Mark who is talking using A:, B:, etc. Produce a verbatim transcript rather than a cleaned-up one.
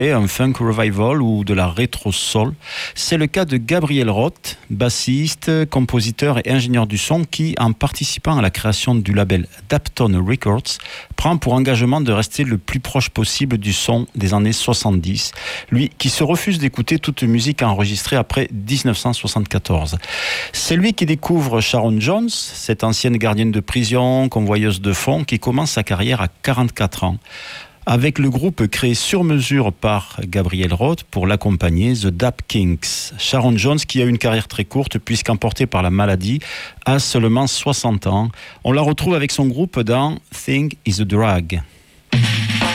A: et un funk revival ou de la rétro soul. C'est le cas de Gabriel Roth, bassiste, compositeur et ingénieur du son qui, en participant à la création du label Daptone Records, prend pour engagement de rester le plus proche possible du son des années soixante-dix. Lui qui se refuse d'écouter toute musique enregistrée après dix-neuf cent soixante-quatorze. C'est lui qui découvre Sharon Jones, cette ancienne gardienne de prison, convoyeuse de fonds, qui commence sa carrière à quarante-quatre ans. Avec le groupe créé sur mesure par Gabriel Roth pour l'accompagner, The Dap Kings. Sharon Jones, qui a une carrière très courte puisqu'emportée par la maladie, a seulement soixante ans. On la retrouve avec son groupe dans Thing is a Drag.